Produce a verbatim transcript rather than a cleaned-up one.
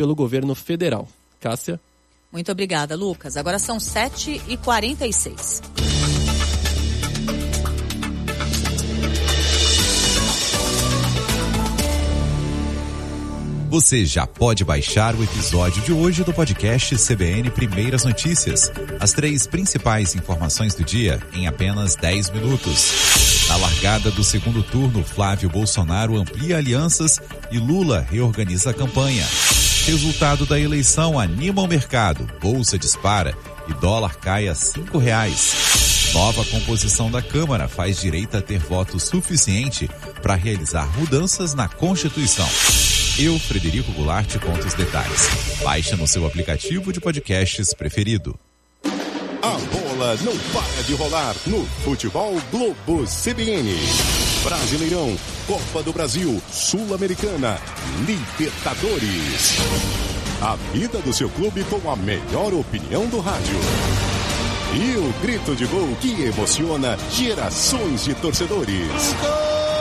pelo governo federal. Cássia? Muito obrigada, Lucas. Agora são sete e quarenta e seis. Você já pode baixar o episódio de hoje do podcast C B N Primeiras Notícias. As três principais informações do dia em apenas dez minutos. Na largada do segundo turno, Flávio Bolsonaro amplia alianças e Lula reorganiza a campanha. Resultado da eleição anima o mercado, bolsa dispara e dólar cai a cinco reais. Nova composição da Câmara faz direita ter voto suficiente para realizar mudanças na Constituição. Eu, Frederico Goulart, te conto os detalhes. Baixa no seu aplicativo de podcasts preferido. A bola não para de rolar no Futebol Globo C B N. Brasileirão, Copa do Brasil, Sul-Americana, Libertadores. A vida do seu clube com a melhor opinião do rádio. E o grito de gol que emociona gerações de torcedores. Gol!